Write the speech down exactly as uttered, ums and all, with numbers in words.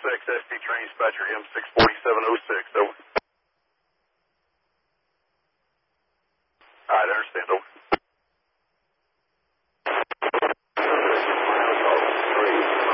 six, S P Train Dispatcher M six forty-seven oh six, over.